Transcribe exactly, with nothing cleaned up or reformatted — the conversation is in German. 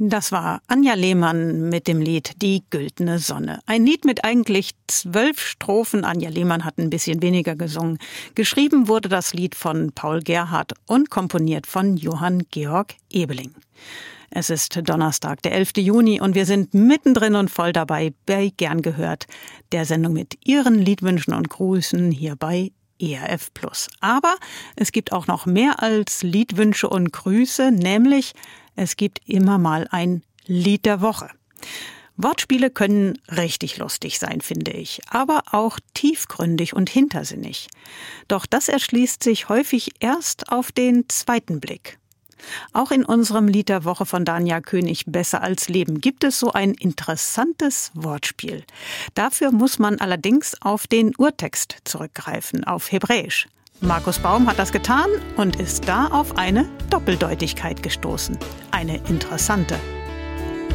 Das war Anja Lehmann mit dem Lied Die güldene Sonne. Ein Lied mit eigentlich zwölf Strophen. Anja Lehmann hat ein bisschen weniger gesungen. Geschrieben wurde das Lied von Paul Gerhardt und komponiert von Johann Georg Ebeling. Es ist Donnerstag, der elfte Juni, und wir sind mittendrin und voll dabei bei Gern gehört, der Sendung mit Ihren Liedwünschen und Grüßen hier bei E R F Plus. Aber es gibt auch noch mehr als Liedwünsche und Grüße, nämlich es gibt immer mal ein Lied der Woche. Wortspiele können richtig lustig sein, finde ich, aber auch tiefgründig und hintersinnig. Doch das erschließt sich häufig erst auf den zweiten Blick. Auch in unserem Lied der Woche von Dania König, Besser als Leben, gibt es so ein interessantes Wortspiel. Dafür muss man allerdings auf den Urtext zurückgreifen, auf Hebräisch. Markus Baum hat das getan und ist da auf eine Doppeldeutigkeit gestoßen. Eine interessante.